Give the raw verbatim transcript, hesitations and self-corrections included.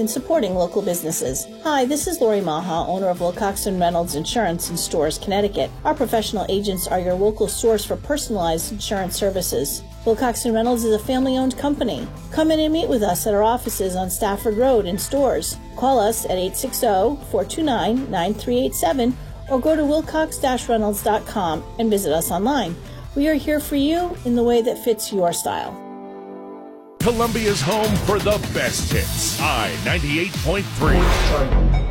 in supporting local businesses. Hi, this is Lori Maha, owner of Wilcox and Reynolds Insurance in Storrs, Connecticut. Our professional agents are your local source for personalized insurance services. Wilcox and Reynolds is a family-owned company. Come in and meet with us at our offices on Stafford Road in Storrs. Call us at eight six zero, four two nine, nine three eight seven or go to wilcox dash reynolds dot com and visit us online. We are here for you in the way that fits your style. Columbia's home for the best hits. I ninety-eight point three.